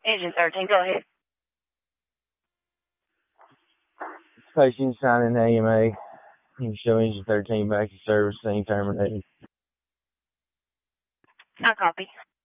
Engine 13, go ahead. Station signing AMA. You can show engine 13 back to service, scene terminated. I copy.